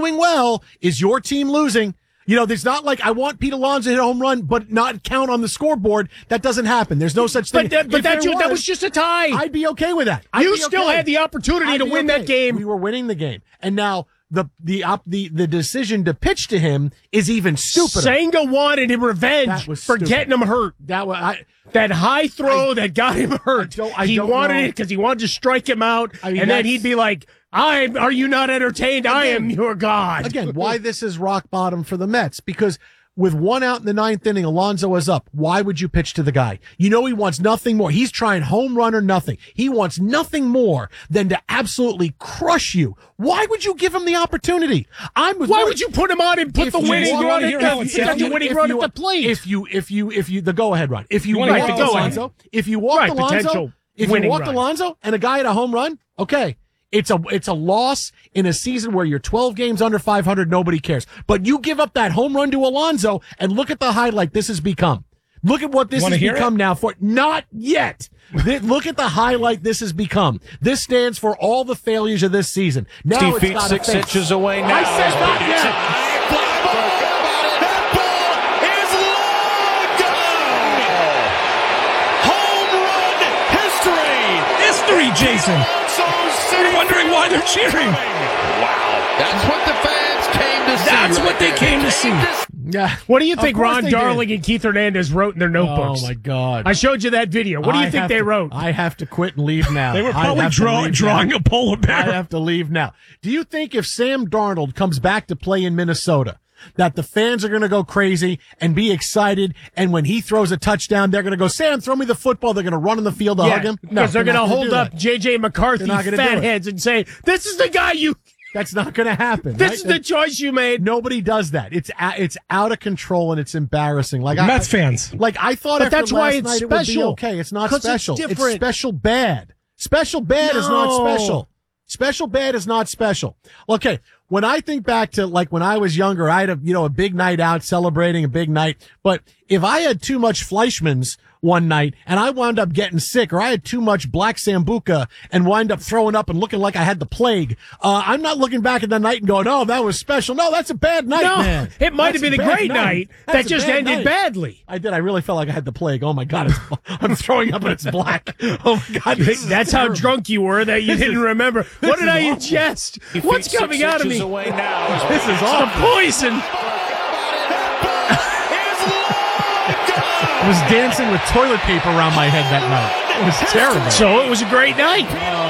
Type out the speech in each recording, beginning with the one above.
doing well is your team losing. You know, there's not like I want Pete Alonso to hit a home run, but not count on the scoreboard. That doesn't happen. There's no such thing. But that was just a tie. I'd be okay with that. You still had the opportunity to win that game. We were winning the game, and now the decision to pitch to him is even stupider. Senga wanted him revenge for getting him hurt. That high throw that got him hurt. He wanted it because he wanted to strike him out, and then he'd be like, are you not entertained? I am your God. Again, why this is rock bottom for the Mets? Because with one out in the ninth inning, Alonso is up. Why would you pitch to the guy? You know he wants nothing more. He's trying home run or nothing. He wants nothing more than to absolutely crush you. Why would you give him the opportunity? Why would you put him on and put the winning run at the plate? If you the go ahead run. If you walk Alonso, Alonso and a guy at a home run, okay. It's a loss in a season where you're 12 games under 500. Nobody cares. But you give up that home run to Alonso and look at the highlight this has become. Look at what this has become now for. Not yet. Look at the highlight this has become. This stands for all the failures of this season. Now Steve feet 6 inches away now. I said not yet. Jason. You're wondering why they're cheering. Wow. That's what the fans came to see. That's what they came to see. Yeah. What do you think Ron Darling and Keith Hernandez wrote in their notebooks? Oh, my God. I showed you that video. What do you think they wrote? I have to quit and leave now. They were probably drawing a polar bear. I have to leave now. Do you think if Sam Darnold comes back to play in Minnesota, that the fans are going to go crazy and be excited, and when he throws a touchdown, they're going to go, Sam, throw me the football. They're going to run on the field to hug him? No, because they're going to hold up J.J. McCarthy fatheads and say, this is the guy you... That's not going to happen. This is the choice you made. Nobody does that. It's out of control and it's embarrassing. Like Mets fans. Like I thought, but that's why it's night, special. It would be okay, it's not special. It's special bad. Special bad is not special. Special bad is not special. Okay, when I think back to like when I was younger, I had a big night out celebrating a big night. But if I had too much Fleischmann's one night and I wound up getting sick, or I had too much Black Sambuca and wind up throwing up and looking like I had the plague, I'm not looking back at the night and going, oh, that was special. No, that's a bad night, man. It might have been a great night that just ended badly. I did. I really felt like I had the plague. Oh, my God. I'm throwing up and it's black. Oh, my God. That's how drunk you were that you didn't remember. What did I ingest? What's coming out of me? Away now. This is awful. The poison. I was dancing with toilet paper around my head that night. It was terrible. So it was a great night.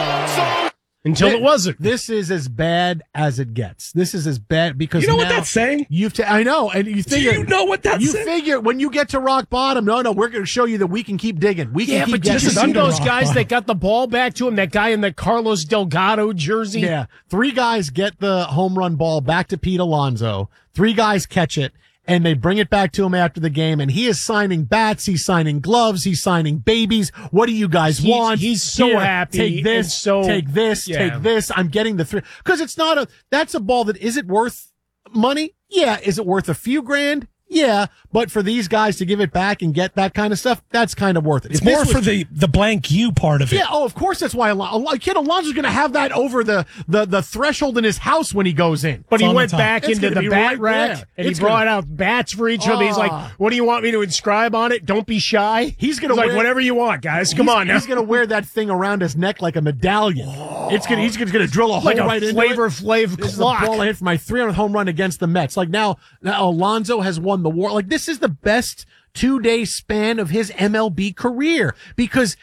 Until it wasn't. This is as bad as it gets. This is as bad because you know what that's saying? I know, and you figure. Do you know what that's saying? You figure when you get to rock bottom. No, we're going to show you that we can keep digging. We can keep getting. Did you see those guys that got the ball back to him? That guy in the Carlos Delgado jersey. Yeah, 3 guys get the home run ball back to Pete Alonso. 3 guys catch it. And they bring it back to him after the game, and he is signing bats, he's signing gloves, he's signing babies. What do you guys want? He's so happy. Take this, take this, take this. I'm getting the 3. Because it's not that's a ball that, is it worth money? Yeah. Is it worth a few grand? Yeah, but for these guys to give it back and get that kind of stuff, that's kind of worth it. It's more for the blank you part of it. Yeah, of course that's why Alonso's going to have that over the threshold in his house when he goes in. But he went back into the bat rack, and he brought out bats for each of these. Like, what do you want me to inscribe on it? Don't be shy. He's going to like, whatever you want, guys. Come on now. He's going to wear that thing around his neck like a medallion. He's going to drill a hole right into it. Flavor Flav This is the ball I hit for my 300th home run against the Mets. Like now Alonso has won the war. Like this is the best 2-day span of his MLB career because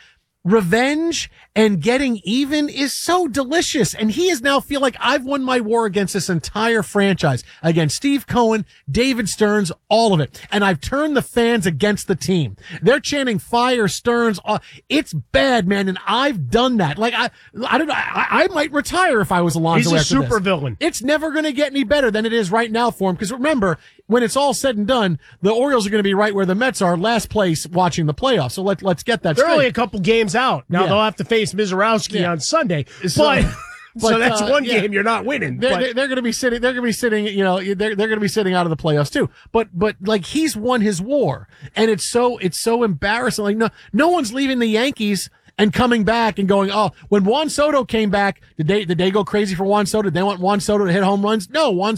revenge and getting even is so delicious. And he is now feel like I've won my war against this entire franchise, against Steve Cohen, David Stearns, all of it. And I've turned the fans against the team. They're chanting fire Stearns. It's bad, man. And I've done that. Like I don't know. I might retire if I was Alonso. He's a super villain. It's never going to get any better than it is right now for him. Because remember, when it's all said and done, the Orioles are going to be right where the Mets are, last place watching the playoffs. So let's get that They're straight. only a couple games out. Now they'll have to face Mizorowski on Sunday. But that's one game you're not winning. They're going to be sitting. They're going to be sitting. You know, they're going to be sitting out of the playoffs too. But like he's won his war, and it's so embarrassing. Like no one's leaving the Yankees and coming back and going, oh, when Juan Soto came back, did they go crazy for Juan Soto? Did they want Juan Soto to hit home runs? No, Juan